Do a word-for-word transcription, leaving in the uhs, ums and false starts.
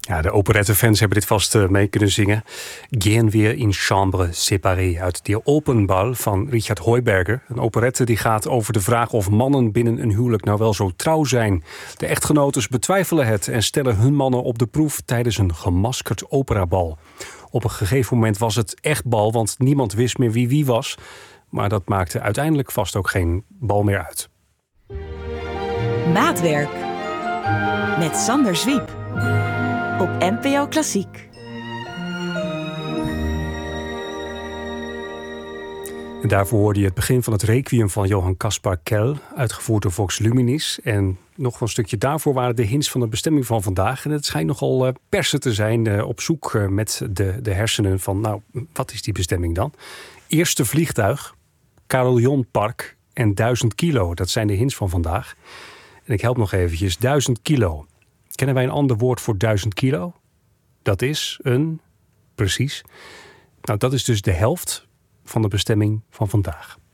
Ja, de operettefans hebben dit vast uh, mee kunnen zingen. Gehen wir in chambre séparée uit Die Opernball van Richard Heuberger. Een operette die gaat over de vraag of mannen binnen een huwelijk nou wel zo trouw zijn. De echtgenotes betwijfelen het en stellen hun mannen op de proef tijdens een gemaskerd operabal. Op een gegeven moment was het echt bal, want niemand wist meer wie wie was. Maar dat maakte uiteindelijk vast ook geen bal meer uit. Maatwerk met Sander Zwiep op N P O Klassiek. En daarvoor hoorde je het begin van het Requiem van Johann Caspar Kell, uitgevoerd door Vox Luminis. En nog een stukje daarvoor waren de hints van de bestemming van vandaag. En het schijnt nogal uh, persen te zijn uh, op zoek uh, met de, de hersenen van, nou, wat is die bestemming dan? Eerste vliegtuig, Carillonpark en duizend kilo. Dat zijn de hints van vandaag. En ik help nog eventjes. Duizend kilo. Kennen wij een ander woord voor duizend kilo? Dat is een... Precies. Nou, dat is dus de helft van de bestemming van vandaag.